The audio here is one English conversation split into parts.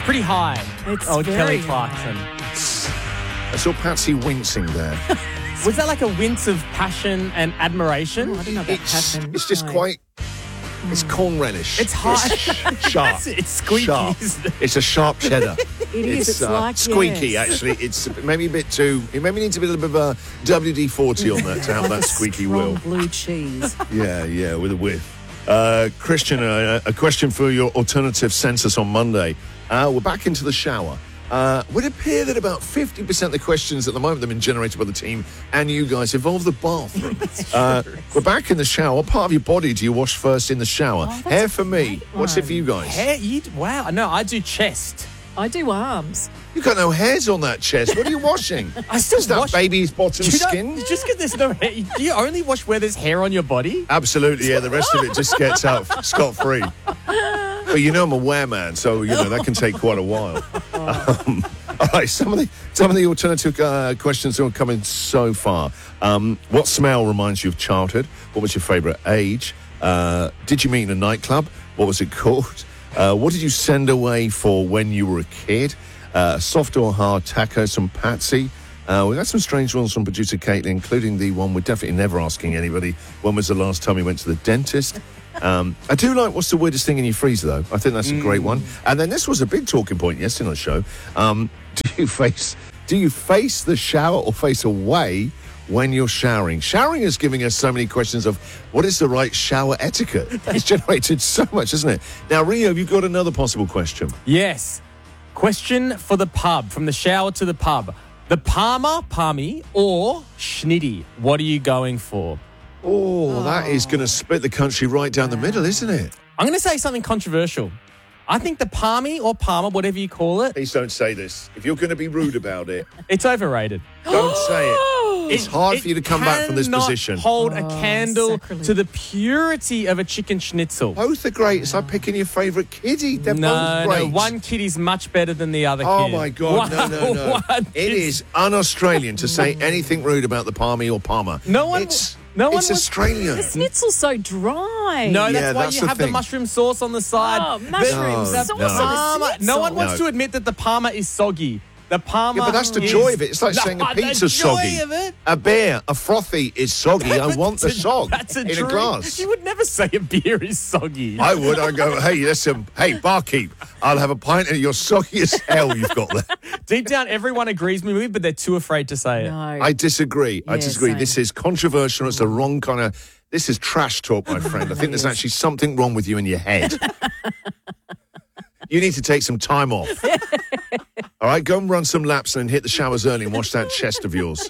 pretty high. It's Kelly very Clarkson. I saw Patsy wincing there. Was that like a wince of passion and admiration? I don't know about passion. It's just No. quite... It's corn relish. It's hot. It's sharp. It's squeaky. Sharp. It's a sharp cheddar. It is. It's like squeaky, yes. actually. It's maybe a bit too... It maybe needs a bit of a WD-40 on that to have that squeaky Strong will. blue cheese. Yeah, with a whiff. Christian, a question for your alternative census on Monday. We're back into the shower. Would appear that about 50% of the questions at the moment that have been generated by the team and you guys involve the bathroom. We're back in the shower. What part of your body do you wash first in the shower? Hair for me. What's it for you guys? Hair? Wow. No, I do chest. I do arms. You've got no hairs on that chest. What are you washing? I still Is that wash... baby's bottom Do you know- skin? Just because there's no hair. Do you only wash where there's hair on your body? Absolutely, yeah. The rest of it just gets out scot-free. But you know I'm a wear man, so that can take quite a while. All right, some of the alternative questions are coming so far. What smell reminds you of childhood? What was your favourite age? Did you meet in a nightclub? What was it called? What did you send away for when you were a kid? Soft or hard tacos from Patsy? We got some strange ones from producer Caitlin, including the one we're definitely never asking anybody. When was the last time you went to the dentist? I do like what's the weirdest thing in your freezer, though. I think that's a great one. And then this was a big talking point yesterday on the show. Do you face the shower or face away when you're showering? Showering is giving us so many questions of what is the right shower etiquette. It's generated so much, isn't it? Now, Rio, you've got another possible question. Yes. Question for the pub, from the shower to the pub. The Palmy, or Schnitty? What are you going for? Oh, that is going to split the country right down the middle, isn't it? I'm going to say something controversial. I think the Palmy or Palmer, whatever you call it, Please don't say this. If you're going to be rude about it, it's overrated. don't say it. It's hard for you to come back from this cannot position. Hold a candle sacrilege. to the purity of a chicken schnitzel. Both are great. It's like picking your favourite kiddie. They're both No, great. one kiddie's much better than the other Oh, kid. my God. No. One It kid's- is un-Australian to say anything rude about the Palmy or Palmer. No one It's was- Australian. The schnitzel's so dry. No, that's Yeah, why that's you the have the thing. mushroom sauce on the side. Oh, mushroom The sauce No. on the Palmer, no one schnitzel. wants No. to admit that the Palmer is soggy. The Palmer Yeah, but that's the is- joy of it. It's like No, saying a the pizza's joy soggy. of it. A beer, a frothy is soggy. I want the sog That's a in dream. a glass. You would never say a beer is soggy. I would. I'd go, hey, listen, hey, barkeep, I'll have a pint of your soggy as hell you've got there. Deep down, everyone agrees with me, but they're too afraid to say it. No. I disagree. I Yeah, disagree. same. This is controversial. It's the wrong kind of... This is trash talk, my friend. I think there's actually something wrong with you in your head. You need to take some time off. All right, go and run some laps and then hit the showers early and wash that chest of yours.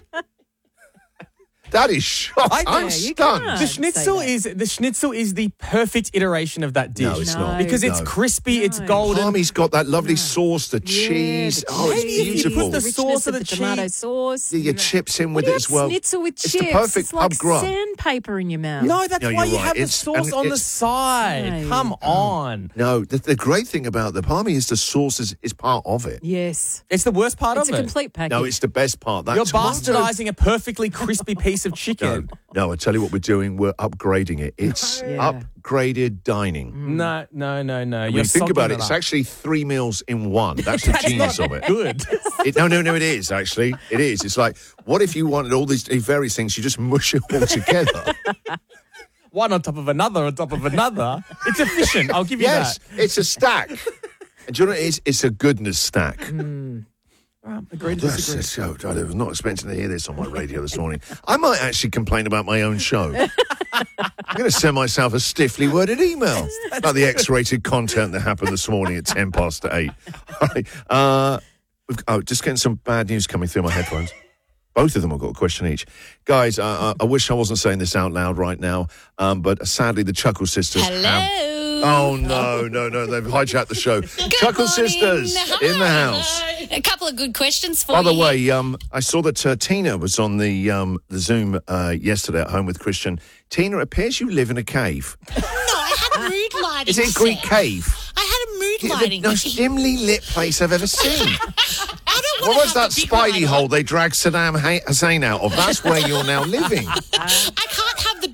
That is shocking. I'm you stunned. can't. The say schnitzel is the perfect iteration of that dish. No, it's not. Because it's No. crispy, it's No. golden. Palmy's got that lovely sauce, the cheese. the Oh, it's Maybe if you beautiful. put the richness sauce of of the the tomato cheese. sauce. Your chips in with You it have as well. schnitzel with It's chips. the perfect it's like pub grub. sandpaper in your mouth. No, that's No, why you're you right. have the It's- sauce and on the it's- side. No. Come on. No, the great thing about the Palmy is the sauce is part of it. Yes. It's the worst part It's of a it. complete package. No, it's the best part. That You're tomato- bastardizing a perfectly crispy piece of chicken. No, I tell you what we're doing. We're upgrading it. It's Yeah. upgraded dining. No. When You're you think about it, soaking it's up. actually 3 meals in one. That's the That's genius not of it. good. No, it is, actually. It is. It's like, what if you wanted all these various things, you just mush it all together? One on top of another on top of another. It's efficient. I'll give you Yes, that. it's a stack. And do you know what it is? It's a goodness stack. Agree to disagree. That's so, I was not expecting to hear this on my radio this morning. I might actually complain about my own show. I'm going to send myself a stiffly worded email about the X-rated content that happened this morning at 8:10. All right. Just getting some bad news coming through my headphones. Both of them have got a question each. Guys, I wish I wasn't saying this out loud right now, but sadly the Chuckle Sisters have... Oh, no. They've hijacked the show. Chuckle morning. Sisters in the house. A couple of good questions for By you. the way, I saw that Tina was on the Zoom yesterday at home with Christian. Tina, it appears you live in a cave. No, I had a mood lighting. Is it a Greek set. cave? I had a mood The lighting. most dimly lit place I've ever seen. I don't What want was to that spidey hole they dragged Saddam Hussein out of? That's where you're now living. I can't have the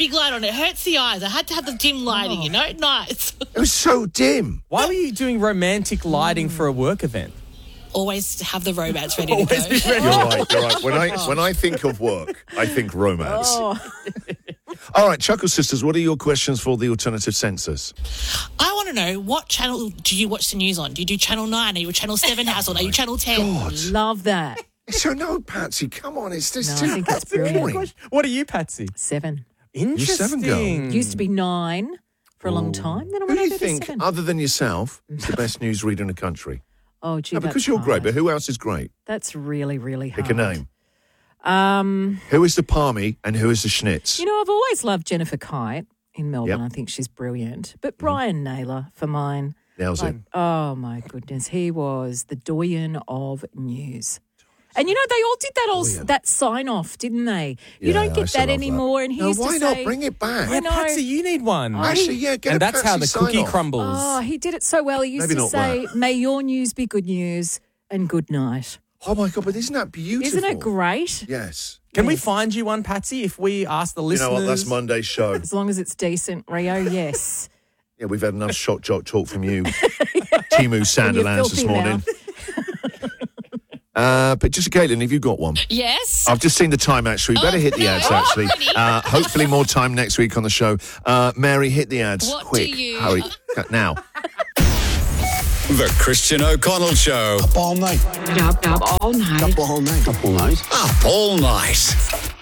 big light on. It hurts the eyes. I had to have the dim lighting, you know? Nice. It was so dim. Why were you doing romantic lighting for a work event? Always have the romance ready to go. Always be ready. You're right. You're right. When I think of work, I think romance. Oh, All right, Chuckle Sisters, what are your questions for the alternative censors? I want to know, what channel do you watch the news on? Do you do Channel 9? Are you a Channel 7 household? Are you Channel 10? love that. So no, Patsy, come on, it's this No, too I think it's brilliant. boring. What are you, Patsy? 7. Interesting. 7 girl. Used to be 9 for a long time. Then I Who went do you over to think, 7. other than yourself, is the best newsreader in the country? Oh, gee, No, that's because you're great, hard. but who else is great? That's really, really hard. Pick a name. Who is the Palmy and who is the Schnitz? You know, I've always loved Jennifer Kite in Melbourne. Yep. I think she's brilliant. But Brian Naylor for mine. Nails it. Oh, my goodness. He was the doyen of news. And, you know, they all did that sign-off, didn't they? You Yeah, don't I get still that love anymore. And he No, used why to not? say... Bring it back. I know. Patsy, you need one. Actually, yeah, get and a that's how the Patsy cookie sign-off. crumbles. Oh, he did it so well. He used Maybe to not say, that. may your news be good news and good night. Oh, my God, but isn't that beautiful? Isn't it great? Yes. Can we find you one, Patsy, if we ask the You listeners? know what? That's Monday's show. As long as it's decent, Rio, yes. Yeah, we've had enough shock jock talk from you, Timu Sandilands this filthy morning. But just Caitlin, have you got one? Yes. I've just seen the time, actually. We better hit the ads, actually. Hopefully more time next week on the show. Mary, hit the ads. What Quick. do you- Hurry. Now. The Christian O'Connell Show. Up all night. Up all night. Up all night. Up all night.